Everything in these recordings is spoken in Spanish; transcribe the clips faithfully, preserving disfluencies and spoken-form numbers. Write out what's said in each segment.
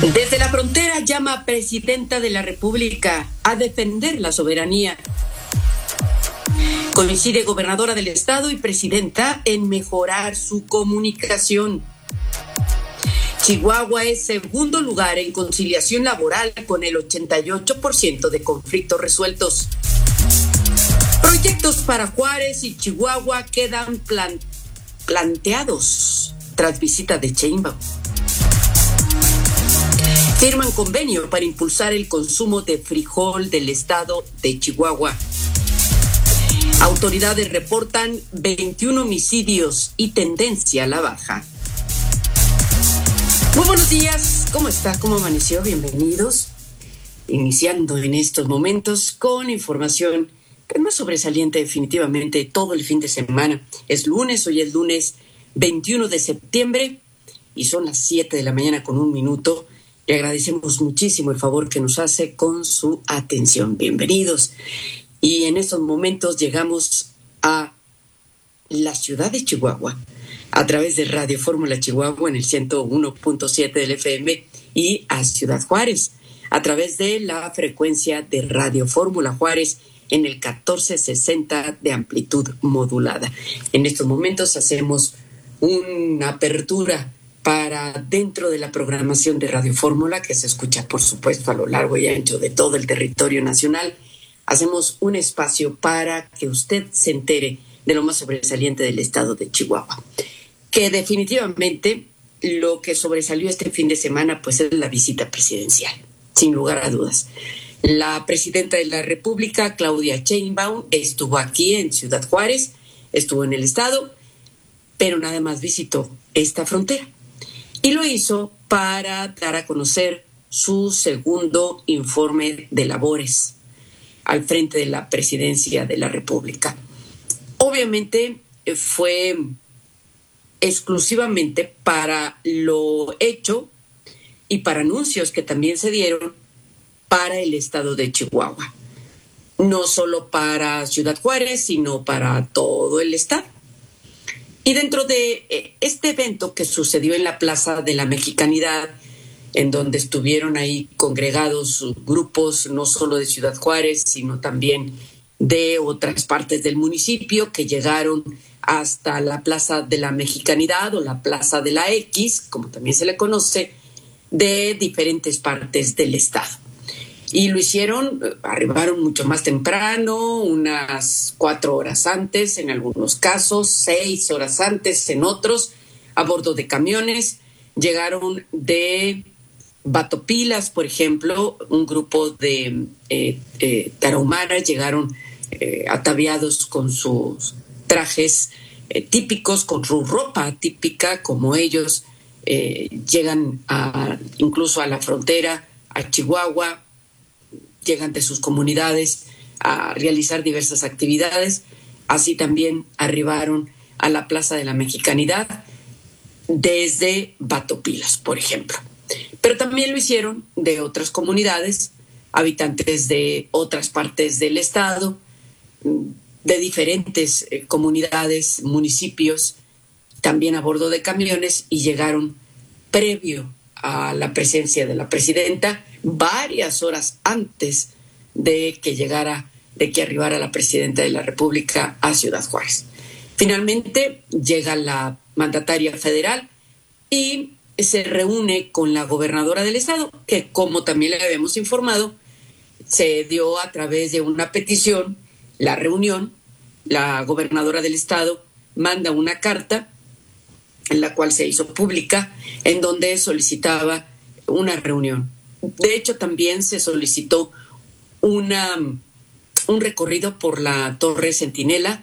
Desde la frontera llama a presidenta de la República a defender la soberanía. Coincide gobernadora del estado y presidenta en mejorar su comunicación. Chihuahua es segundo lugar en conciliación laboral con el ochenta y ocho por ciento de conflictos resueltos. Proyectos para Juárez y Chihuahua quedan plan- planteados tras visita de Sheinbaum. Firman convenio para impulsar el consumo de frijol del estado de Chihuahua. Autoridades reportan veintiún homicidios y tendencia a la baja. Muy buenos días, ¿cómo está? ¿Cómo amaneció? Bienvenidos. Iniciando en estos momentos con información que más sobresaliente definitivamente todo el fin de semana. Es lunes, hoy es lunes veintiuno de septiembre y son las siete de la mañana con un minuto. Le agradecemos muchísimo el favor que nos hace con su atención. Bienvenidos. Y en estos momentos llegamos a la ciudad de Chihuahua a través de Radio Fórmula Chihuahua en el ciento uno punto siete del F M y a Ciudad Juárez a través de la frecuencia de Radio Fórmula Juárez en el catorce sesenta de amplitud modulada. En estos momentos hacemos una apertura para dentro de la programación de Radio Fórmula, que se escucha, por supuesto, a lo largo y ancho de todo el territorio nacional. Hacemos un espacio para que usted se entere de lo más sobresaliente del estado de Chihuahua. Que definitivamente lo que sobresalió este fin de semana, pues es la visita presidencial, sin lugar a dudas. La presidenta de la República, Claudia Sheinbaum, estuvo aquí en Ciudad Juárez, estuvo en el estado, pero nada más visitó esta frontera. Y lo hizo para dar a conocer su segundo informe de labores al frente de la presidencia de la República. Obviamente fue exclusivamente para lo hecho y para anuncios que también se dieron para el estado de Chihuahua. No solo para Ciudad Juárez, sino para todo el estado. Y dentro de este evento que sucedió en la Plaza de la Mexicanidad, en donde estuvieron ahí congregados grupos no solo de Ciudad Juárez, sino también de otras partes del municipio que llegaron hasta la Plaza de la Mexicanidad o la Plaza de la X, como también se le conoce, de diferentes partes del estado. Y lo hicieron, arribaron mucho más temprano, unas cuatro horas antes, en algunos casos, seis horas antes en otros, a bordo de camiones. Llegaron de Batopilas, por ejemplo, un grupo de eh, eh, tarahumaras llegaron eh, ataviados con sus trajes eh, típicos, con su ropa típica, como ellos eh, llegan a, incluso a la frontera, a Chihuahua, llegan de sus comunidades a realizar diversas actividades. Así también arribaron a la Plaza de la Mexicanidad desde Batopilas, por ejemplo. Pero también lo hicieron de otras comunidades, habitantes de otras partes del estado, de diferentes eh, comunidades, municipios, también a bordo de camiones, y llegaron previo a la presencia de la presidenta, varias horas antes de que llegara, de que arribara la presidenta de la República a Ciudad Juárez. Finalmente llega la mandataria federal y se reúne con la gobernadora del estado, que, como también le habíamos informado, se dio a través de una petición la reunión. La gobernadora del estado manda una carta en la cual se hizo pública, en donde solicitaba una reunión. De hecho, también se solicitó una, un recorrido por la Torre Centinela,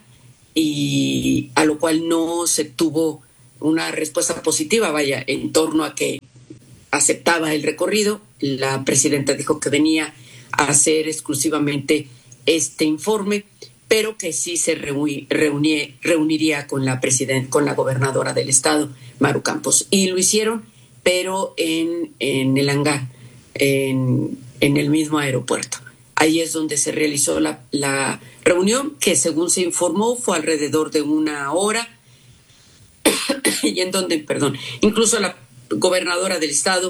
y a lo cual no se tuvo una respuesta positiva, vaya, en torno a que aceptaba el recorrido. La presidenta dijo que venía a hacer exclusivamente este informe, pero que sí se reuni, reuni, reuniría con la presidenta, con la gobernadora del estado, Maru Campos. Y lo hicieron, pero en, en el hangar, en, en el mismo aeropuerto. Ahí es donde se realizó la, la reunión, que según se informó fue alrededor de una hora, y en donde, perdón, incluso la gobernadora del estado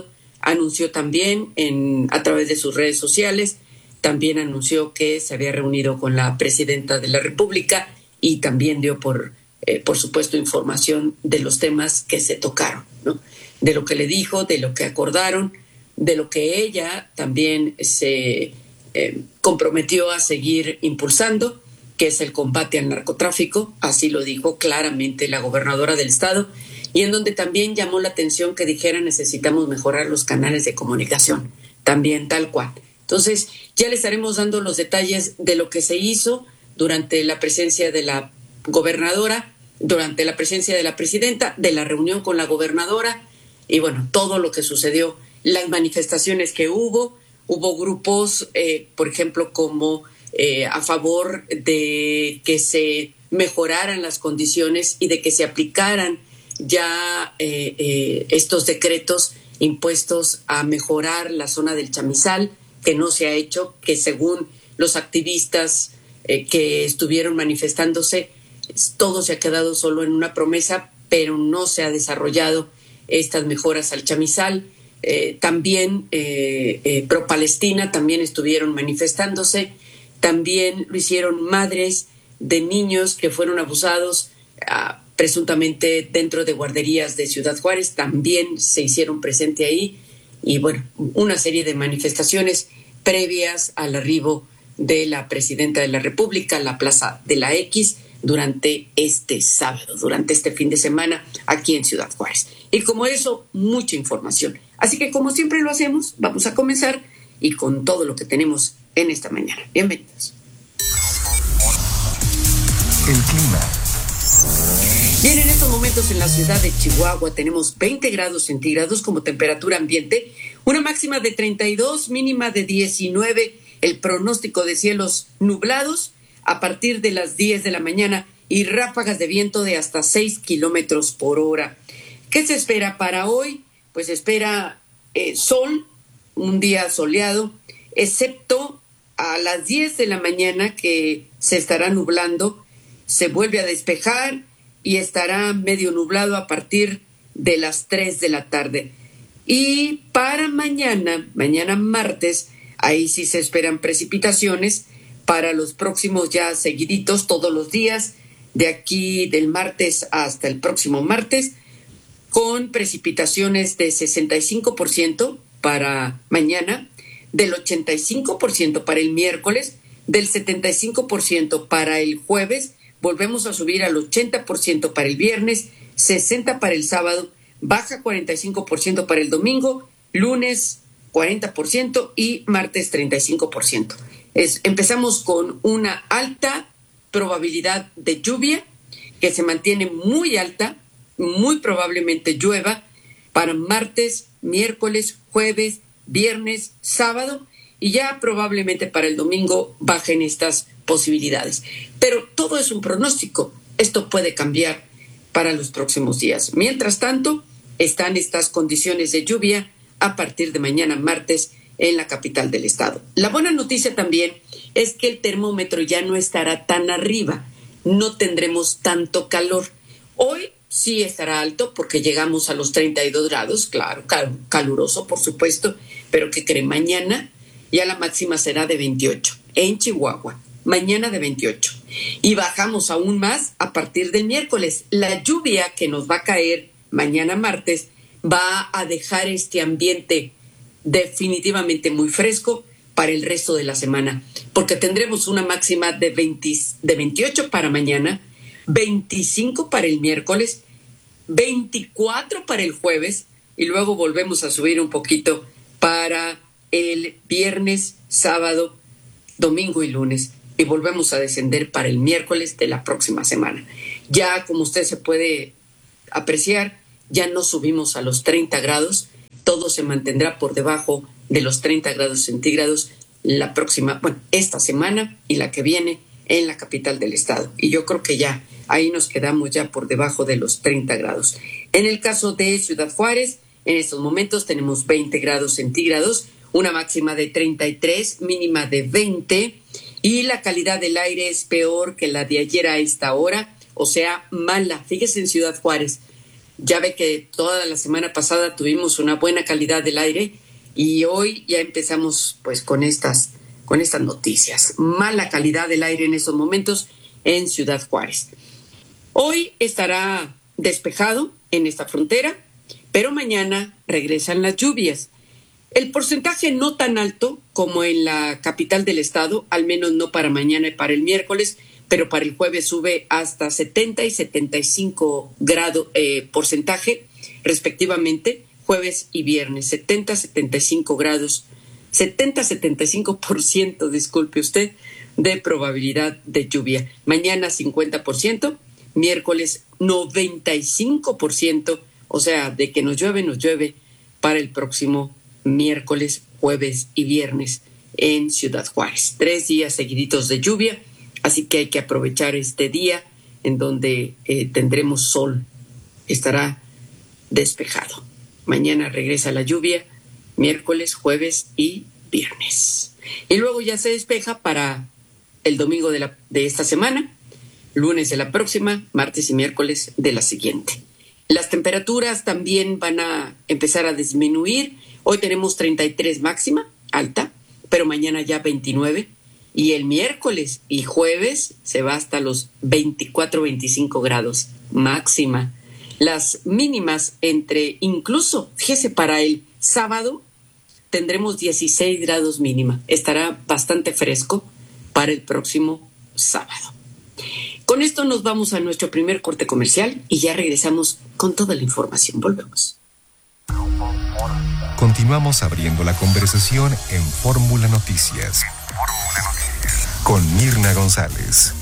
anunció también en, a través de sus redes sociales, también anunció que se había reunido con la presidenta de la República y también dio por, eh, por supuesto, información de los temas que se tocaron, ¿no? De lo que le dijo, de lo que acordaron, de lo que ella también se eh, comprometió a seguir impulsando, que es el combate al narcotráfico, así lo dijo claramente la gobernadora del estado, y en donde también llamó la atención que dijera necesitamos mejorar los canales de comunicación, también tal cual. Entonces, ya les estaremos dando los detalles de lo que se hizo durante la presencia de la gobernadora, durante la presencia de la presidenta, de la reunión con la gobernadora, y bueno, todo lo que sucedió, las manifestaciones que hubo, hubo grupos, eh, por ejemplo, como eh, a favor de que se mejoraran las condiciones y de que se aplicaran ya eh, eh, estos decretos impuestos a mejorar la zona del Chamizal, que no se ha hecho, que según los activistas eh, que estuvieron manifestándose, todo se ha quedado solo en una promesa, pero no se ha desarrollado estas mejoras al Chamizal. Eh, también eh, eh, pro-Palestina también estuvieron manifestándose, también lo hicieron madres de niños que fueron abusados ah, presuntamente dentro de guarderías de Ciudad Juárez, también se hicieron presente ahí, y bueno, una serie de manifestaciones previas al arribo de la presidenta de la República a la Plaza de la X durante este sábado, durante este fin de semana aquí en Ciudad Juárez. Y como eso, mucha información. Así que como siempre lo hacemos, vamos a comenzar y con todo lo que tenemos en esta mañana. Bienvenidos. El clima. Bien, en estos momentos en la ciudad de Chihuahua tenemos veinte grados centígrados como temperatura ambiente, una máxima de treinta y dos, mínima de diecinueve, el pronóstico de cielos nublados a partir de las diez de la mañana y ráfagas de viento de hasta seis kilómetros por hora. ¿Qué se espera para hoy? Pues se espera eh, sol, un día soleado, excepto a las diez de la mañana que se estará nublando, se vuelve a despejar y estará medio nublado a partir de las tres de la tarde. Y para mañana, mañana martes, ahí sí se esperan precipitaciones para los próximos ya seguiditos todos los días, de aquí del martes hasta el próximo martes, con precipitaciones de sesenta y cinco por ciento para mañana, del ochenta y cinco por ciento para el miércoles, del setenta y cinco por ciento para el jueves, volvemos a subir al ochenta por ciento para el viernes, sesenta por ciento para el sábado, baja cuarenta y cinco por ciento para el domingo, lunes cuarenta por ciento y martes treinta y cinco por ciento. Es, empezamos con una alta probabilidad de lluvia que se mantiene muy alta, muy probablemente llueva para martes, miércoles, jueves, viernes, sábado, y ya probablemente para el domingo bajen estas posibilidades. Pero todo es un pronóstico. Esto puede cambiar para los próximos días. Mientras tanto, están estas condiciones de lluvia a partir de mañana martes en la capital del estado. La buena noticia también es que el termómetro ya no estará tan arriba. No tendremos tanto calor. Hoy sí estará alto porque llegamos a los treinta y dos grados, claro, cal- caluroso por supuesto, pero ¿qué creen? Mañana ya la máxima será de veintiocho en Chihuahua, mañana de veintiocho. Y bajamos aún más a partir del miércoles. La lluvia que nos va a caer mañana martes va a dejar este ambiente definitivamente muy fresco para el resto de la semana, porque tendremos una máxima de, veinte, de veintiocho para mañana, veinticinco para el miércoles, veinticuatro para el jueves, y luego volvemos a subir un poquito para el viernes, sábado, domingo y lunes, y volvemos a descender para el miércoles de la próxima semana. Ya, como usted se puede apreciar, ya no subimos a los treinta grados, todo se mantendrá por debajo de los treinta grados centígrados la próxima, bueno, esta semana y la que viene en la capital del estado. Y yo creo que ya ahí nos quedamos ya por debajo de los treinta grados. En el caso de Ciudad Juárez, en estos momentos tenemos veinte grados centígrados, una máxima de treinta y tres, mínima de veinte, y la calidad del aire es peor que la de ayer a esta hora, o sea, mala. Fíjese en Ciudad Juárez, Ya ve que toda la semana pasada tuvimos una buena calidad del aire y hoy ya empezamos pues con estas, con estas noticias. Mala calidad del aire en estos momentos en Ciudad Juárez. Hoy estará despejado en esta frontera, pero mañana regresan las lluvias. El porcentaje no tan alto como en la capital del estado, al menos no para mañana y para el miércoles, pero para el jueves sube hasta setenta y setenta y cinco grados eh, porcentaje, respectivamente, jueves y viernes, setenta, setenta y cinco grados, setenta, setenta y cinco por ciento, disculpe usted, de probabilidad de lluvia. Mañana cincuenta por ciento, miércoles noventa y cinco por ciento, o sea, de que nos llueve, nos llueve para el próximo miércoles, jueves y viernes en Ciudad Juárez. Tres días seguiditos de lluvia, así que hay que aprovechar este día en donde eh, tendremos sol. Estará despejado. Mañana regresa la lluvia, miércoles, jueves y viernes. Y luego ya se despeja para el domingo de, la, de esta semana, lunes de la próxima, martes y miércoles de la siguiente. Las temperaturas también van a empezar a disminuir. Hoy tenemos treinta y tres máxima, alta, pero mañana ya veintinueve. Y el miércoles y jueves se va hasta los veinticuatro, veinticinco grados máxima. Las mínimas entre, incluso, fíjese, para el sábado tendremos dieciséis grados mínima. Estará bastante fresco para el próximo sábado. Con esto nos vamos a nuestro primer corte comercial y ya regresamos con toda la información. Volvemos. Continuamos abriendo la conversación en Fórmula Noticias con Mirna González.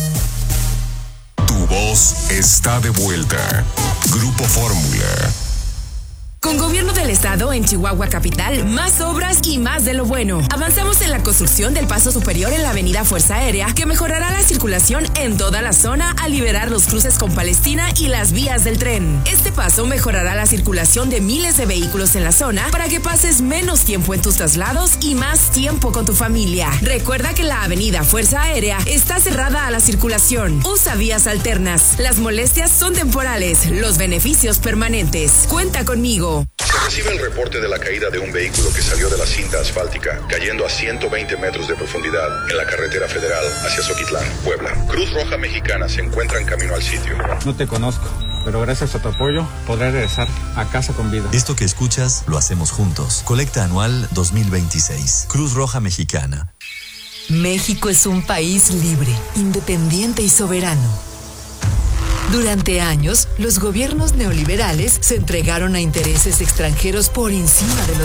Tu voz está de vuelta. Grupo Fórmula. Con Gobierno del Estado en Chihuahua Capital, más obras y más de lo bueno. Avanzamos en la construcción del paso superior en la avenida Fuerza Aérea, que mejorará la circulación en toda la zona al liberar los cruces con Palestina y las vías del tren. Este paso mejorará la circulación de miles de vehículos en la zona para que pases menos tiempo en tus traslados y más tiempo con tu familia. Recuerda que la avenida Fuerza Aérea está cerrada a la circulación. Usa vías alternas. Las molestias son temporales, los beneficios permanentes. Cuenta conmigo. Se recibe el reporte de la caída de un vehículo que salió de la cinta asfáltica, cayendo a ciento veinte metros de profundidad en la carretera federal hacia Zoquitlán, Puebla. Cruz Roja Mexicana se encuentra en camino al sitio. No te conozco, pero gracias a tu apoyo podré regresar a casa con vida. Esto que escuchas lo hacemos juntos. Colecta anual dos mil veintiséis. Cruz Roja Mexicana. México es un país libre, independiente y soberano. Durante años, los gobiernos neoliberales se entregaron a intereses extranjeros por encima de los